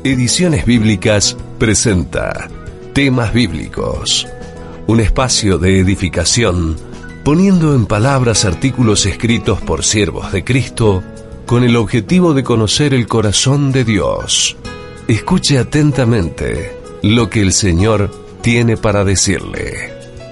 Ediciones Bíblicas presenta Temas Bíblicos, un espacio de edificación, poniendo en palabras artículos escritos por siervos de Cristo con el objetivo de conocer el corazón de Dios. Escuche atentamente lo que el Señor tiene para decirle.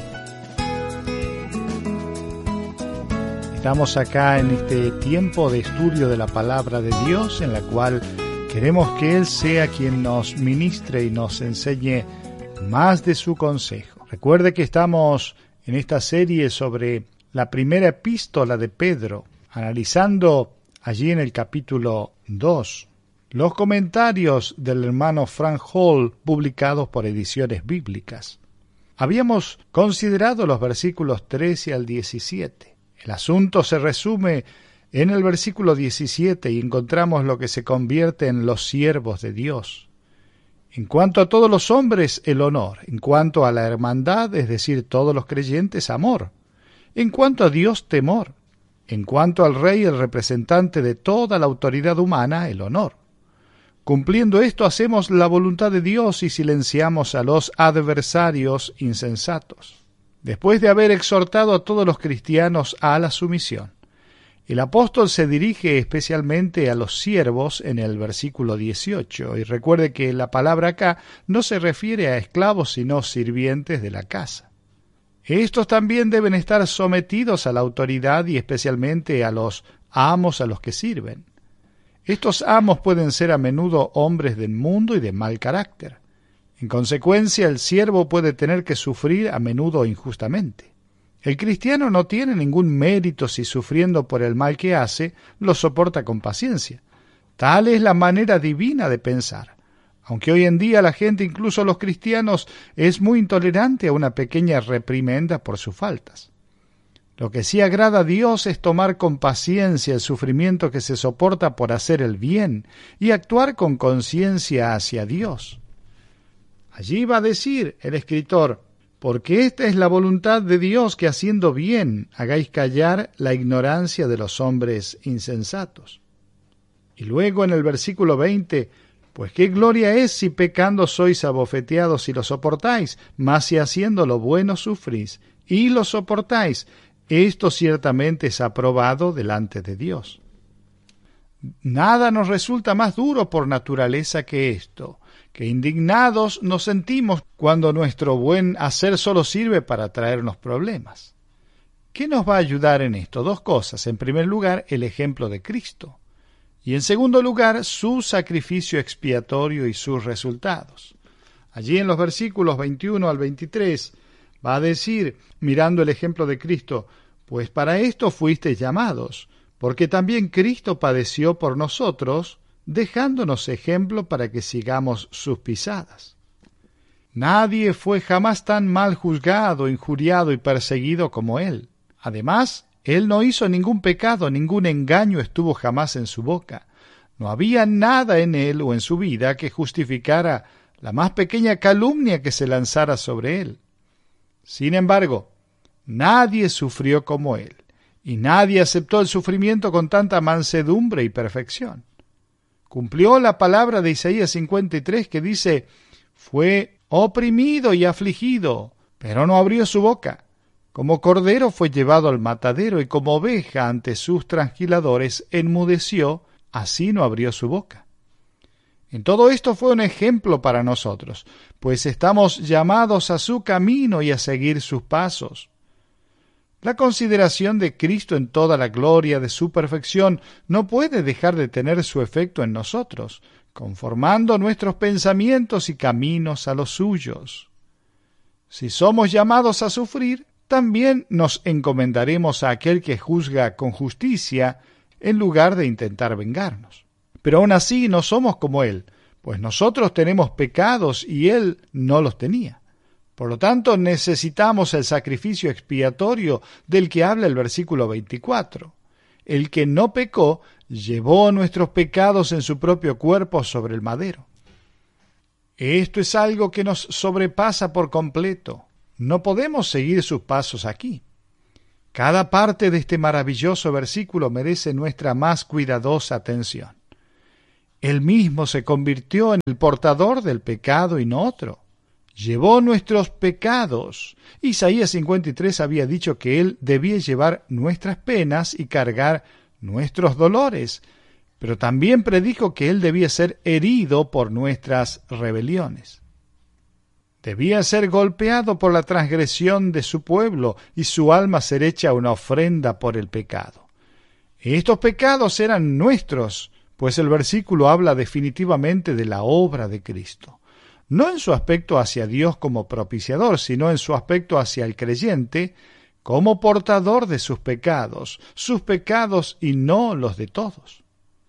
Estamos acá en este tiempo de estudio de la palabra de Dios, en la cual queremos que Él sea quien nos ministre y nos enseñe más de su consejo. Recuerde que estamos en esta serie sobre la primera epístola de Pedro, analizando allí en el capítulo 2 los comentarios del hermano Frank Hall publicados por Ediciones Bíblicas. Habíamos considerado los versículos 13 al 17. El asunto se resume en el versículo 17 y encontramos lo que se convierte en los siervos de Dios. En cuanto a todos los hombres, el honor. En cuanto a la hermandad, es decir, todos los creyentes, amor. En cuanto a Dios, temor. En cuanto al rey, el representante de toda la autoridad humana, el honor. Cumpliendo esto, hacemos la voluntad de Dios y silenciamos a los adversarios insensatos. Después de haber exhortado a todos los cristianos a la sumisión, el apóstol se dirige especialmente a los siervos en el versículo 18, y recuerde que la palabra acá no se refiere a esclavos sino sirvientes de la casa. Estos también deben estar sometidos a la autoridad y especialmente a los amos a los que sirven. Estos amos pueden ser a menudo hombres del mundo y de mal carácter. En consecuencia, el siervo puede tener que sufrir a menudo injustamente. El cristiano no tiene ningún mérito si sufriendo por el mal que hace, lo soporta con paciencia. Tal es la manera divina de pensar. Aunque hoy en día la gente, incluso los cristianos, es muy intolerante a una pequeña reprimenda por sus faltas. Lo que sí agrada a Dios es tomar con paciencia el sufrimiento que se soporta por hacer el bien y actuar con conciencia hacia Dios. Allí va a decir el escritor, porque esta es la voluntad de Dios, que haciendo bien hagáis callar la ignorancia de los hombres insensatos. Y luego en el versículo 20, pues qué gloria es si pecando sois abofeteados y lo soportáis, mas si haciendo lo bueno sufrís y lo soportáis, esto ciertamente es aprobado delante de Dios. Nada nos resulta más duro por naturaleza que esto, que indignados nos sentimos cuando nuestro buen hacer solo sirve para traernos problemas. ¿Qué nos va a ayudar en esto? Dos cosas. En primer lugar, el ejemplo de Cristo. Y en segundo lugar, su sacrificio expiatorio y sus resultados. Allí en los versículos 21 al 23 va a decir, mirando el ejemplo de Cristo, pues para esto fuisteis llamados, porque también Cristo padeció por nosotros, dejándonos ejemplo para que sigamos sus pisadas. Nadie fue jamás tan mal juzgado, injuriado y perseguido como él. Además, él no hizo ningún pecado, ningún engaño estuvo jamás en su boca. No había nada en él o en su vida que justificara la más pequeña calumnia que se lanzara sobre él. Sin embargo, nadie sufrió como él, y nadie aceptó el sufrimiento con tanta mansedumbre y perfección. Cumplió la palabra de Isaías 53 que dice, fue oprimido y afligido, pero no abrió su boca. Como cordero fue llevado al matadero y como oveja ante sus trasquiladores enmudeció, así no abrió su boca. En todo esto fue un ejemplo para nosotros, pues estamos llamados a su camino y a seguir sus pasos. La consideración de Cristo en toda la gloria de su perfección no puede dejar de tener su efecto en nosotros, conformando nuestros pensamientos y caminos a los suyos. Si somos llamados a sufrir, también nos encomendaremos a aquel que juzga con justicia en lugar de intentar vengarnos. Pero aún así no somos como Él, pues nosotros tenemos pecados y Él no los tenía. Por lo tanto, necesitamos el sacrificio expiatorio del que habla el versículo 24. El que no pecó llevó nuestros pecados en su propio cuerpo sobre el madero. Esto es algo que nos sobrepasa por completo. No podemos seguir sus pasos aquí. Cada parte de este maravilloso versículo merece nuestra más cuidadosa atención. Él mismo se convirtió en el portador del pecado y no otro. Llevó nuestros pecados. Isaías 53 había dicho que Él debía llevar nuestras penas y cargar nuestros dolores, pero también predijo que Él debía ser herido por nuestras rebeliones. Debía ser golpeado por la transgresión de su pueblo y su alma ser hecha una ofrenda por el pecado. Estos pecados eran nuestros, pues el versículo habla definitivamente de la obra de Cristo. No en su aspecto hacia Dios como propiciador, sino en su aspecto hacia el creyente como portador de sus pecados y no los de todos.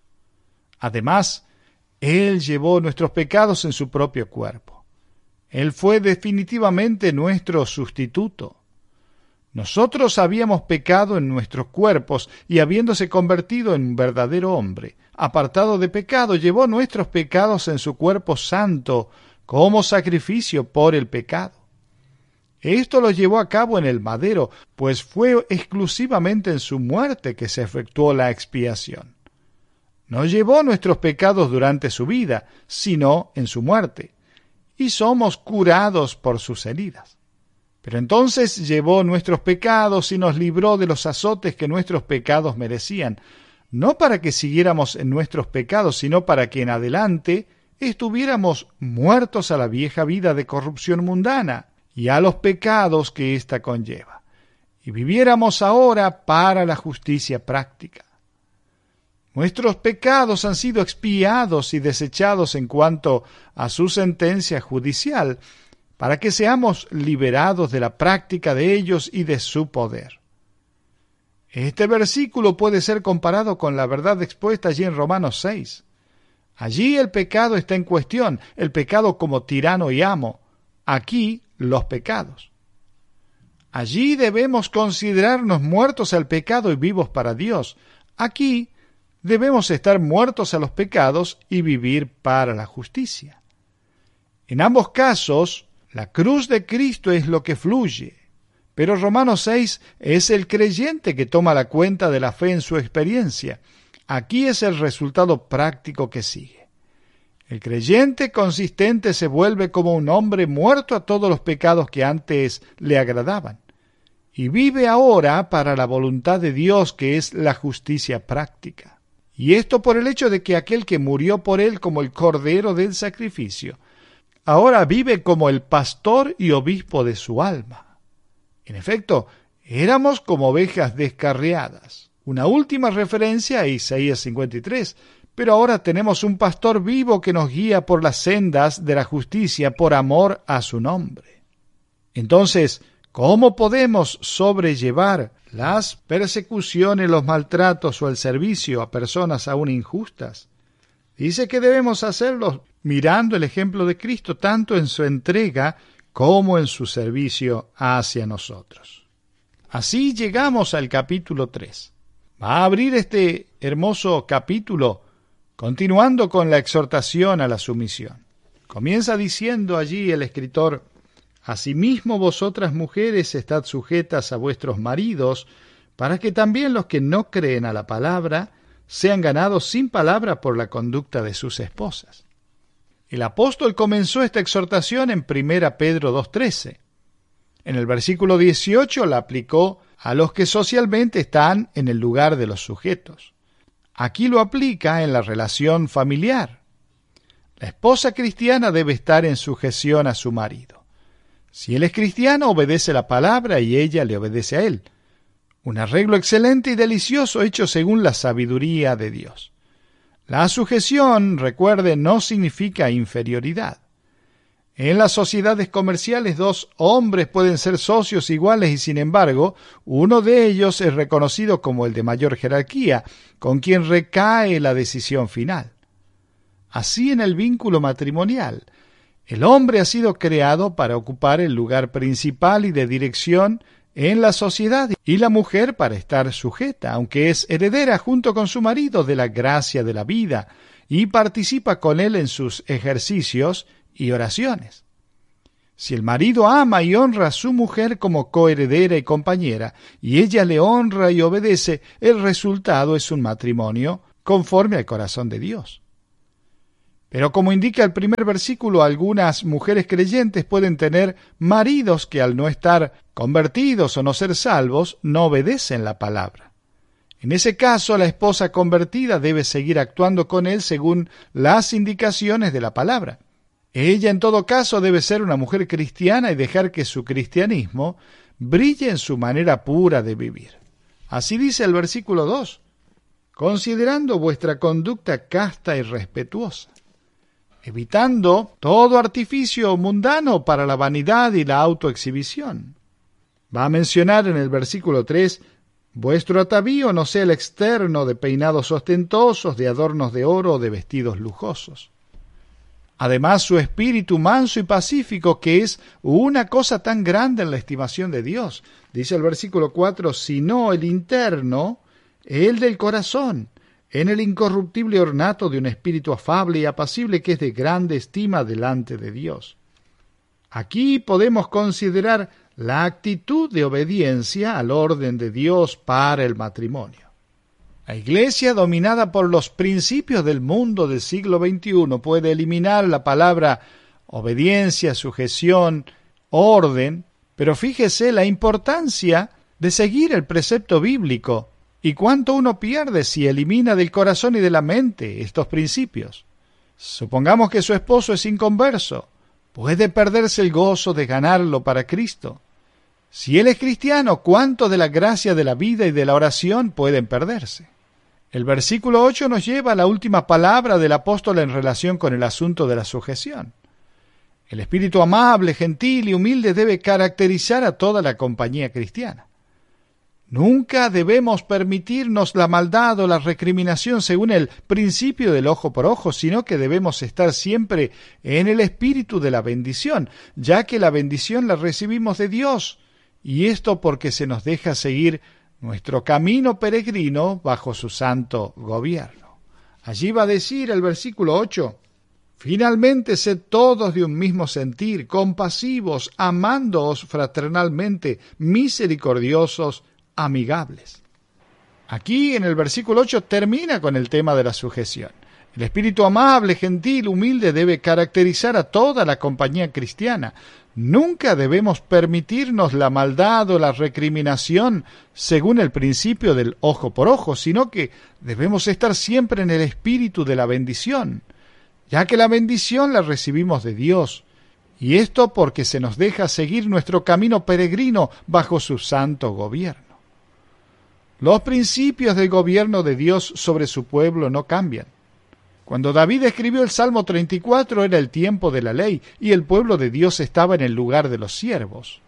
Además, Él llevó nuestros pecados en su propio cuerpo. Él fue definitivamente nuestro sustituto. Nosotros habíamos pecado en nuestros cuerpos y habiéndose convertido en un verdadero hombre, apartado de pecado, llevó nuestros pecados en su cuerpo santo como sacrificio por el pecado. Esto lo llevó a cabo en el madero, pues fue exclusivamente en su muerte que se efectuó la expiación. No llevó nuestros pecados durante su vida, sino en su muerte, y somos curados por sus heridas. Pero entonces llevó nuestros pecados y nos libró de los azotes que nuestros pecados merecían, no para que siguiéramos en nuestros pecados, sino para que en adelante estuviéramos muertos a la vieja vida de corrupción mundana y a los pecados que ésta conlleva, y viviéramos ahora para la justicia práctica. Nuestros pecados han sido expiados y desechados en cuanto a su sentencia judicial, para que seamos liberados de la práctica de ellos y de su poder. Este versículo puede ser comparado con la verdad expuesta allí en Romanos 6. Allí el pecado está en cuestión, el pecado como tirano y amo. Aquí los pecados. Allí debemos considerarnos muertos al pecado y vivos para Dios. Aquí debemos estar muertos a los pecados y vivir para la justicia. En ambos casos, la cruz de Cristo es lo que fluye, pero Romanos 6 es el creyente que toma la cuenta de la fe en su experiencia. Aquí es el resultado práctico que sigue. El creyente consistente se vuelve como un hombre muerto a todos los pecados que antes le agradaban, y vive ahora para la voluntad de Dios, que es la justicia práctica. Y esto por el hecho de que aquel que murió por él como el cordero del sacrificio, ahora vive como el pastor y obispo de su alma. En efecto, éramos como ovejas descarriadas. Una última referencia a Isaías 53, pero ahora tenemos un pastor vivo que nos guía por las sendas de la justicia por amor a su nombre. Entonces, ¿cómo podemos sobrellevar las persecuciones, los maltratos o el servicio a personas aún injustas? Dice que debemos hacerlo mirando el ejemplo de Cristo, tanto en su entrega como en su servicio hacia nosotros. Así llegamos al capítulo 3. Va a abrir este hermoso capítulo continuando con la exhortación a la sumisión. Comienza diciendo allí el escritor: Asimismo vosotras mujeres estad sujetas a vuestros maridos, para que también los que no creen a la palabra sean ganados sin palabra por la conducta de sus esposas. El apóstol comenzó esta exhortación en 1 Pedro 2:13. En el versículo 18 la aplicó a los que socialmente están en el lugar de los sujetos. Aquí lo aplica en la relación familiar. La esposa cristiana debe estar en sujeción a su marido. Si él es cristiano, obedece la palabra y ella le obedece a él. Un arreglo excelente y delicioso hecho según la sabiduría de Dios. La sujeción, recuerde, no significa inferioridad. En las sociedades comerciales, dos hombres pueden ser socios iguales y, sin embargo, uno de ellos es reconocido como el de mayor jerarquía, con quien recae la decisión final. Así en el vínculo matrimonial, el hombre ha sido creado para ocupar el lugar principal y de dirección en la sociedad, y la mujer para estar sujeta, aunque es heredera junto con su marido de la gracia de la vida y participa con él en sus ejercicios y oraciones. Si el marido ama y honra a su mujer como coheredera y compañera, y ella le honra y obedece, el resultado es un matrimonio conforme al corazón de Dios. Pero como indica el primer versículo, algunas mujeres creyentes pueden tener maridos que al no estar convertidos o no ser salvos, no obedecen la palabra. En ese caso, la esposa convertida debe seguir actuando con él según las indicaciones de la palabra. Ella, en todo caso, debe ser una mujer cristiana y dejar que su cristianismo brille en su manera pura de vivir. Así dice el versículo 2, considerando vuestra conducta casta y respetuosa, evitando todo artificio mundano para la vanidad y la autoexhibición. Va a mencionar en el versículo 3, vuestro atavío no sea el externo de peinados ostentosos, de adornos de oro o de vestidos lujosos. Además, su espíritu manso y pacífico, que es una cosa tan grande en la estimación de Dios. Dice el versículo 4, sino el interno, el del corazón, en el incorruptible ornato de un espíritu afable y apacible que es de grande estima delante de Dios. Aquí podemos considerar la actitud de obediencia al orden de Dios para el matrimonio. La Iglesia, dominada por los principios del mundo del siglo XXI, puede eliminar la palabra obediencia, sujeción, orden, pero fíjese la importancia de seguir el precepto bíblico y cuánto uno pierde si elimina del corazón y de la mente estos principios. Supongamos que su esposo es inconverso, puede perderse el gozo de ganarlo para Cristo. Si él es cristiano, ¿cuánto de la gracia de la vida y de la oración pueden perderse? El versículo 8 nos lleva a la última palabra del apóstol en relación con el asunto de la sujeción. El espíritu amable, gentil y humilde debe caracterizar a toda la compañía cristiana. Nunca debemos permitirnos la maldad o la recriminación según el principio del ojo por ojo, sino que debemos estar siempre en el espíritu de la bendición, ya que la bendición la recibimos de Dios, y esto porque se nos deja seguir nuestro camino peregrino bajo su santo gobierno. Allí va a decir el versículo 8, finalmente sed todos de un mismo sentir, compasivos, amándoos fraternalmente, misericordiosos, amigables. Aquí en el versículo 8 termina con el tema de la sujeción. El espíritu amable, gentil, humilde debe caracterizar a toda la compañía cristiana. Nunca debemos permitirnos la maldad o la recriminación según el principio del ojo por ojo, sino que debemos estar siempre en el espíritu de la bendición, ya que la bendición la recibimos de Dios, y esto porque se nos deja seguir nuestro camino peregrino bajo su santo gobierno. Los principios del gobierno de Dios sobre su pueblo no cambian. Cuando David escribió el Salmo 34 era el tiempo de la ley y el pueblo de Dios estaba en el lugar de los siervos.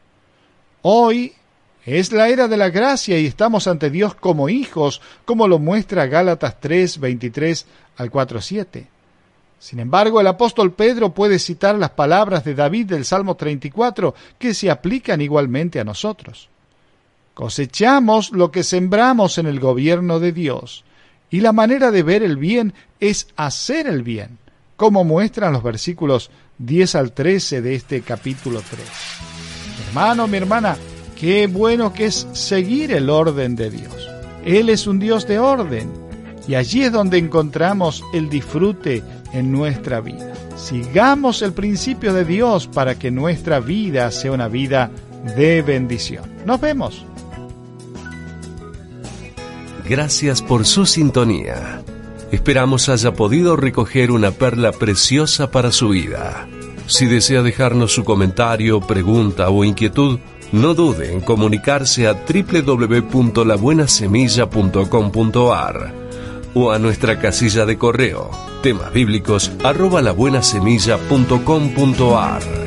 Hoy es la era de la gracia y estamos ante Dios como hijos, como lo muestra Gálatas 3, 23 al 4, 7. Sin embargo, el apóstol Pedro puede citar las palabras de David del Salmo 34 que se aplican igualmente a nosotros. Cosechamos lo que sembramos en el gobierno de Dios. Y la manera de ver el bien es hacer el bien, como muestran los versículos 10 al 13 de este capítulo 3. Mi hermano, mi hermana, qué bueno que es seguir el orden de Dios. Él es un Dios de orden, y allí es donde encontramos el disfrute en nuestra vida. Sigamos el principio de Dios para que nuestra vida sea una vida de bendición. Nos vemos. Gracias por su sintonía. Esperamos haya podido recoger una perla preciosa para su vida. Si desea dejarnos su comentario, pregunta o inquietud, no dude en comunicarse a www.labuenasemilla.com.ar o a nuestra casilla de correo temasbíblicos@labuenasemilla.com.ar.